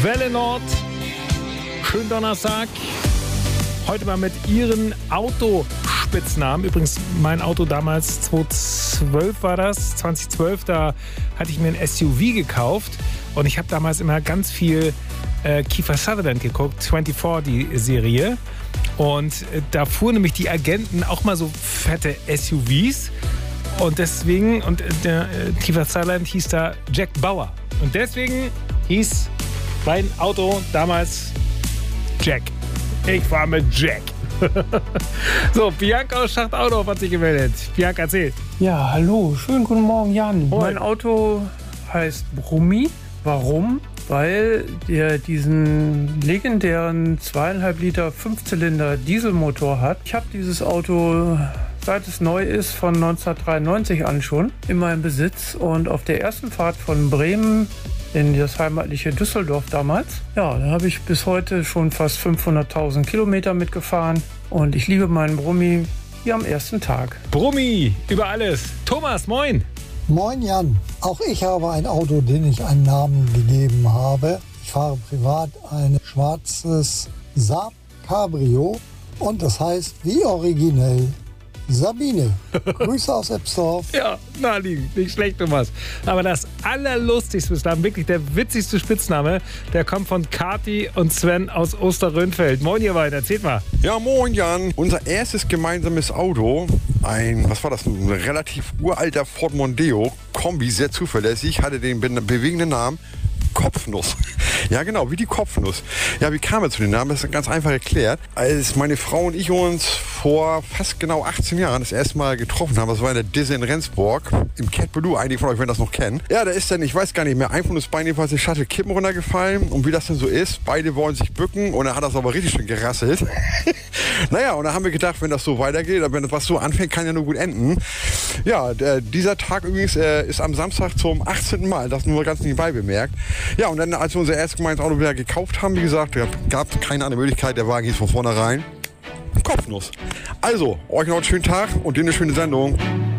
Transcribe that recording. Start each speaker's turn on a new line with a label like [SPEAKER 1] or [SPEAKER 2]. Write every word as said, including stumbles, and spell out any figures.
[SPEAKER 1] Welle Nord. Schönen Donnerstag. Heute mal mit Ihren Autospitznamen. Übrigens, mein Auto damals, zweitausendzwölf war das, zweitausendzwölf, da hatte ich mir ein S U V gekauft. Und ich habe damals immer ganz viel äh, Kiefer Sutherland geguckt, vierundzwanzig, die Serie. Und äh, da fuhren nämlich die Agenten auch mal so fette S U Vs. Und deswegen, und äh, der äh, Kiefer Sutherland hieß da Jack Bauer. Und deswegen hieß mein Auto damals Jack. Ich war mit Jack. So, Bianca aus Schachtauendorf hat sich gemeldet. Bianca, erzähl.
[SPEAKER 2] Ja, hallo. Schönen guten Morgen, Jan.
[SPEAKER 1] Moin.
[SPEAKER 2] Mein Auto heißt Brummi. Warum? Weil der diesen legendären zweieinhalb Liter Fünfzylinder Dieselmotor hat. Ich habe dieses Auto, seit es neu ist, von neunzehnhundertdreiundneunzig an schon in meinem Besitz. Und auf der ersten Fahrt von Bremen in das heimatliche Düsseldorf damals, ja, da habe ich bis heute schon fast fünfhunderttausend Kilometer mitgefahren. Und ich liebe meinen Brummi wie am ersten Tag.
[SPEAKER 1] Brummi, über alles. Thomas, moin.
[SPEAKER 3] Moin Jan, auch ich habe ein Auto, dem ich einen Namen gegeben habe. Ich fahre privat ein schwarzes Saab Cabrio und das heißt wie originell Sabine. Grüße aus Ebsdorf.
[SPEAKER 1] Ja, naheliegend, nicht schlecht, Thomas. Aber das Allerlustigste bislang, wirklich der witzigste Spitzname, der kommt von Kati und Sven aus Osterrönfeld. Moin, ihr beiden, erzählt mal.
[SPEAKER 4] Ja, moin Jan. Unser erstes gemeinsames Auto, ein, was war das, ein relativ uralter Ford Mondeo, Kombi, sehr zuverlässig, hatte den be- bewegenden Namen Kopfnuss. Ja, genau, wie die Kopfnuss. Ja, wie kam er zu dem Namen? Das ist ganz einfach erklärt. Als meine Frau und ich uns vor fast genau achtzehn Jahren das erste Mal getroffen haben, das war in der Disse in Rendsburg, im Cat Blue, einige von euch werden das noch kennen. Ja, da ist dann, ich weiß gar nicht mehr, ein von uns beiden jedenfalls die Shuttle Kippen runtergefallen und wie das denn so ist, beide wollen sich bücken und dann hat das aber richtig schön gerasselt. Naja, und da haben wir gedacht, wenn das so weitergeht, wenn das was so anfängt, kann ja nur gut enden. Ja, der, dieser Tag übrigens äh, ist am Samstag zum achtzehnten Mal, das nur ganz nebenbei bemerkt. Ja, und dann, als wir unser erstes gemeinsames Auto wieder gekauft haben, wie gesagt, gab es keine andere Möglichkeit, der Wagen hieß von vornherein Kopfnuss. Also, euch noch einen schönen Tag und dir eine schöne Sendung.